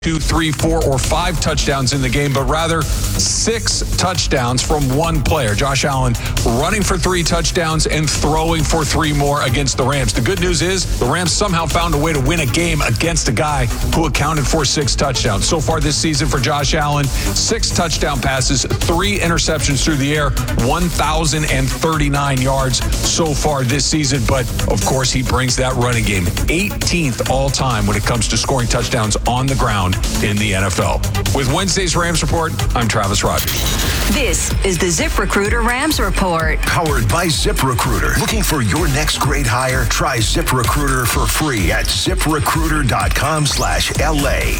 2, 3, 4, or 5 touchdowns in the game, but rather 6 touchdowns from one player. Josh Allen running for 3 touchdowns and throwing for 3 more against the Rams. The good news is the Rams somehow found a way to win a game against a guy who accounted for 6 touchdowns. So far this season for Josh Allen, 6 touchdown passes, 3 interceptions through the air, 1,039 yards so far this season. But, of course, he brings that running game 18th all-time when it comes to scoring touchdowns on the ground in the NFL. With Wednesday's Rams Report, I'm Travis Rogers. This is the ZipRecruiter Rams Report. Powered by ZipRecruiter. Looking for your next great hire? Try ZipRecruiter for free at ZipRecruiter.com/LA.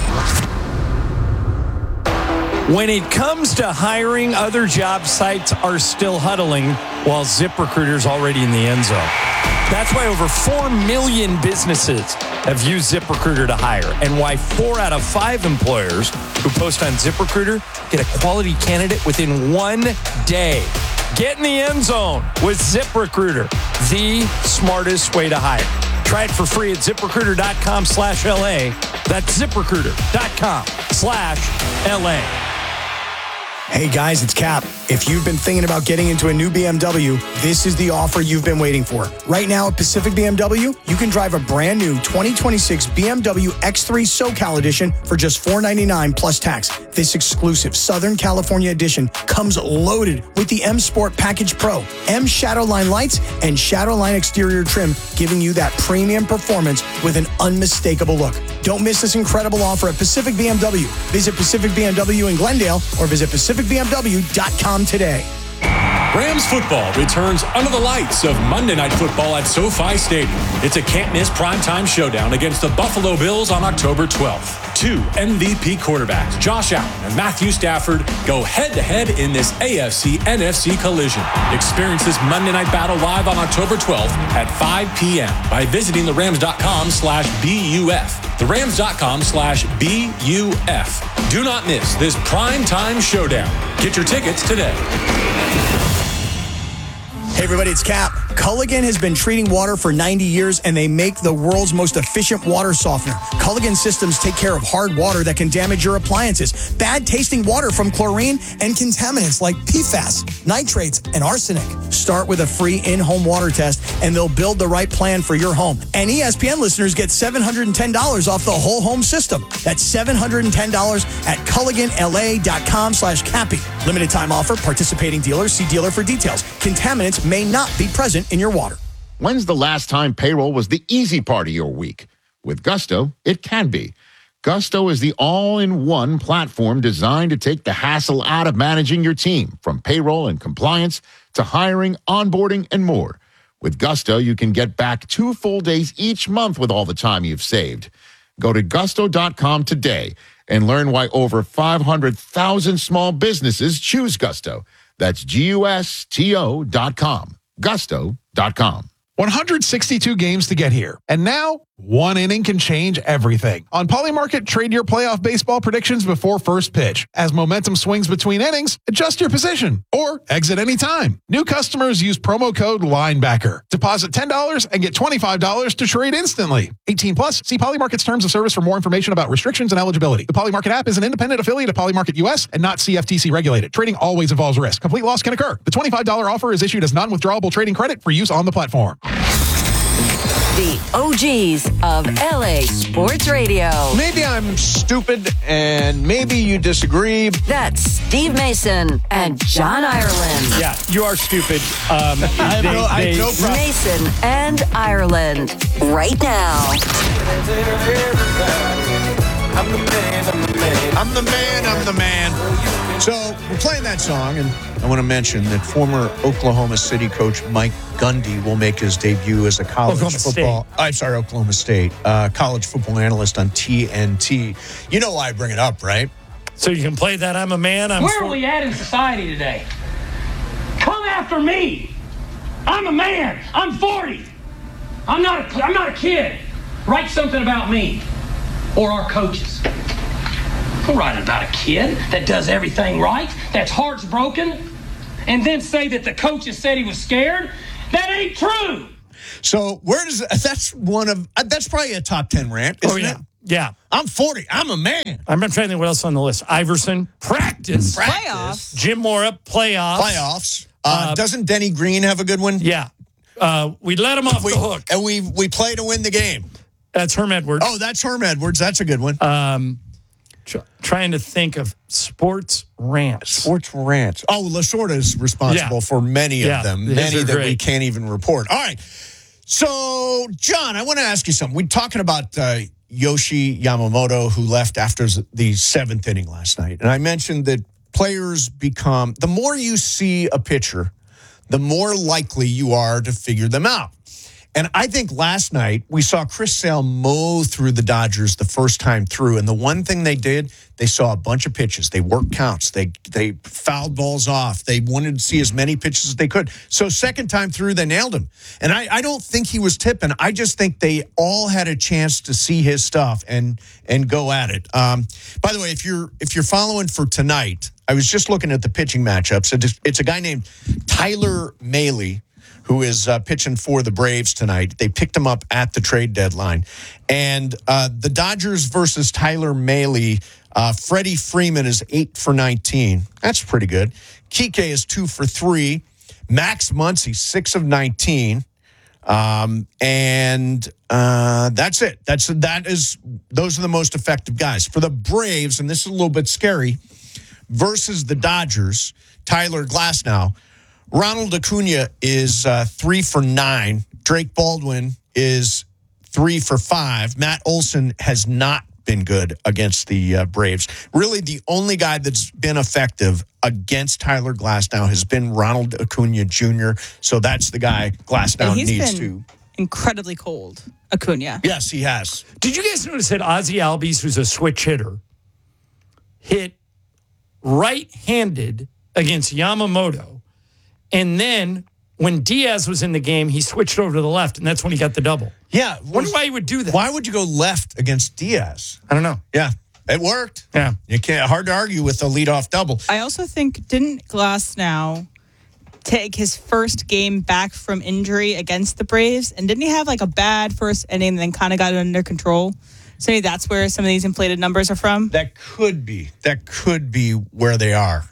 When it comes to hiring, other job sites are still huddling while ZipRecruiter's already in the end zone. That's why over 4 million businesses have used ZipRecruiter to hire, and why 4 out of 5 employers who post on ZipRecruiter get a quality candidate within 1 day. Get in the end zone with ZipRecruiter, the smartest way to hire. Try it for free at ZipRecruiter.com/LA. That's ZipRecruiter.com/LA. Hey guys, it's Cap. If you've been thinking about getting into a new BMW, this is the offer you've been waiting for. Right now at Pacific BMW, you can drive a brand new 2026 BMW X3 SoCal Edition for just $499 plus tax. This exclusive Southern California edition comes loaded with the M Sport Package Pro, M Shadowline lights, and Shadowline exterior trim, giving you that premium performance with an unmistakable look. Don't miss this incredible offer at Pacific BMW. Visit Pacific BMW in Glendale or visit PacificBMW.com today. Rams football returns under the lights of Monday Night Football at SoFi Stadium. It's a can't-miss primetime showdown against the Buffalo Bills on October 12th. 2 MVP quarterbacks, Josh Allen and Matthew Stafford, go head-to-head in this AFC-NFC collision. Experience this Monday Night battle live on October 12th at 5 p.m. by visiting therams.com/BUF. therams.com/BUF. Do not miss this primetime showdown. Get your tickets today. Hey everybody, it's Cap. Culligan has been treating water for 90 years, and they make the world's most efficient water softener. Culligan systems take care of hard water that can damage your appliances, bad tasting water from chlorine, and contaminants like PFAS, nitrates, and arsenic. Start with a free in-home water test, and they'll build the right plan for your home. And ESPN listeners get $710 off the whole home system. That's $710 at CulliganLA.com/Cappy. Limited time offer. Participating dealers. See dealer for details. Contaminants may not be present in your water. When's the last time payroll was the easy part of your week? With Gusto, it can be. Gusto is the all-in-one platform designed to take the hassle out of managing your team, from payroll and compliance to hiring, onboarding, and more. With Gusto, you can get back 2 full days each month with all the time you've saved. Go to gusto.com today and learn why over 500,000 small businesses choose Gusto. That's GUSTO.com. Gusto.com. 162 games to get here. And now, 1 inning can change everything. On Polymarket, trade your playoff baseball predictions before first pitch. As momentum swings between innings, adjust your position or exit anytime. New customers use promo code LINEBACKER. Deposit $10 and get $25 to trade instantly. 18 plus. See Polymarket's terms of service for more information about restrictions and eligibility. The Polymarket app is an independent affiliate of Polymarket US and not CFTC regulated. Trading always involves risk. Complete loss can occur. The $25 offer is issued as non-withdrawable trading credit for use on the platform. The OGs of LA Sports Radio. Maybe I'm stupid and maybe you disagree. That's Steve Mason and John Ireland. Yeah, you are stupid. I have no problem. Mason and Ireland. Right now. I'm the man. So we're playing that song, and I want to mention that former Oklahoma City coach Mike Gundy will make his debut as a college Oklahoma State college football analyst on TNT. You know why I bring it up, right? So you can play that I'm a man. Where are we at in society today? Come after me. I'm a man. I'm 40. I'm not a kid. Write something about me or our coaches. Don't write about a kid that does everything right, that's heart's broken, and then say that the coaches said he was scared. That ain't true. So that's probably a top 10 rant, isn't it? Yeah. I'm 40. I'm a man. I'm trying to think what else on the list. Iverson, practice. Playoffs. Jim Mora, playoffs. Doesn't Denny Green have a good one? Yeah. We let him off the hook. And we play to win the game. That's Herm Edwards. Oh, that's Herm Edwards. That's a good one. Trying to think of sports rants. Oh, Lasorda is responsible for many of them. Many that we can't even report. All right. So, John, I want to ask you something. We're talking about Yoshi Yamamoto, who left after the 7th inning last night. And I mentioned that players become, the more you see a pitcher, the more likely you are to figure them out. And I think last night we saw Chris Sale mow through the Dodgers the first time through. And the one thing they did, they saw a bunch of pitches. They worked counts. They fouled balls off. They wanted to see as many pitches as they could. So second time through, they nailed him. And I don't think he was tipping. I just think they all had a chance to see his stuff and go at it. By the way, if you're following for tonight, I was just looking at the pitching matchups. It's a guy named Tyler Mahle, who is pitching for the Braves tonight. They picked him up at the trade deadline. And the Dodgers versus Tyler Mahle, Freddie Freeman is 8 for 19. That's pretty good. Kike is 2 for 3. Max Muncy, 6 of 19. And that's it. Those are the most effective guys. For the Braves, and this is a little bit scary, versus the Dodgers, Tyler Glasnow, Ronald Acuna is 3 for 9. Drake Baldwin is 3 for 5. Matt Olson has not been good against the Braves. Really, the only guy that's been effective against Tyler Glasnow has been Ronald Acuna Jr. So that's the guy Glasnow needs to. Incredibly cold, Acuna. Yes, he has. Did you guys notice that Ozzie Albies, who's a switch hitter, hit right-handed against Yamamoto? And then when Diaz was in the game, he switched over to the left, and that's when he got the double. Yeah. Wonder why he would do that. Why would you go left against Diaz? I don't know. Yeah, it worked. Yeah. You can't, hard to argue with a leadoff double. I also think, didn't Glasnow take his first game back from injury against the Braves? And didn't he have like a bad first inning and then kind of got it under control? So maybe that's where some of these inflated numbers are from? That could be where they are.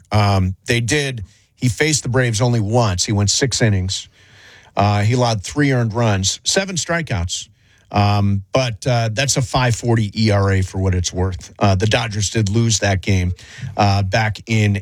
He faced the Braves only once. He went 6 innings. He allowed 3 earned runs, 7 strikeouts. But that's a 5.40 ERA for what it's worth. The Dodgers did lose that game back in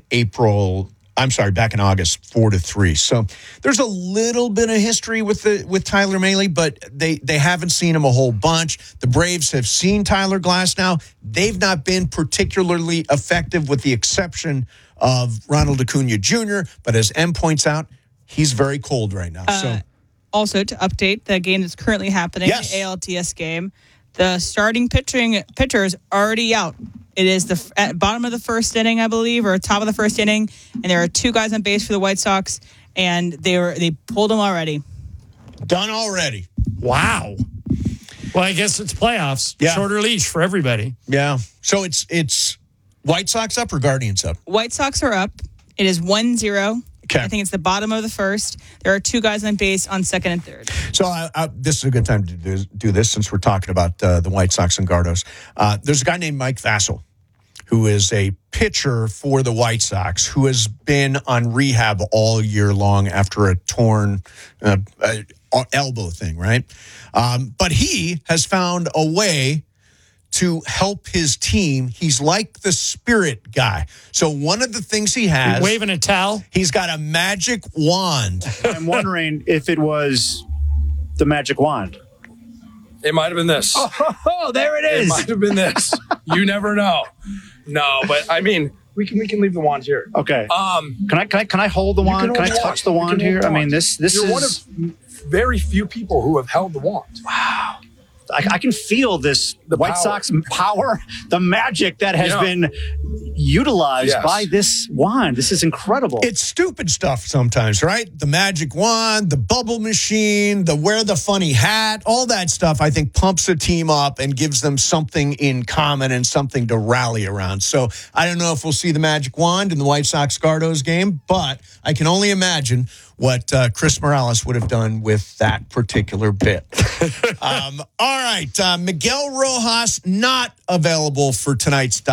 August, 4-3. So there's a little bit of history with Tyler Mahle, but they haven't seen him a whole bunch. The Braves have seen Tyler Glasnow. They've not been particularly effective, with the exception of Ronald Acuna Jr., but as M points out, he's very cold right now. Also, to update the game that's currently happening, the ALDS game, the starting pitcher is already out. It is at bottom of the first inning, I believe, or top of the first inning, and there are 2 guys on base for the White Sox, and they pulled them already. Done already. Wow. Well, I guess it's playoffs. Yeah. Shorter leash for everybody. Yeah. So it's White Sox up or Guardians up? White Sox are up. It is 1-0. Okay. I think it's the bottom of the first. There are 2 guys on base on second and third. So this is a good time to do this, since we're talking about the White Sox and Gardos. There's a guy named Mike Vasil, who is a pitcher for the White Sox, who has been on rehab all year long after a torn elbow thing, right? But he has found a way to help his team. He's like the spirit guy. So one of the things he has... He's waving a towel? He's got a magic wand. I'm wondering if it was the magic wand. It might have been this. Oh, there it is. It might have been this. You never know. No, but I mean, we can leave the wand here. Okay. Can I hold the wand? Can I touch the wand here? I mean, this You're is one of very few people who have held the wand. Wow. I can feel the White power. Sox power, the magic that has been utilized by this wand. This is incredible. It's stupid stuff sometimes, right? The magic wand, the bubble machine, the wear the funny hat, all that stuff, I think pumps a team up and gives them something in common and something to rally around. So I don't know if we'll see the magic wand in the White Sox-Gardos game, but I can only imagine what Chris Morales would have done with that particular bit. All right, Miguel Rojas not available for tonight's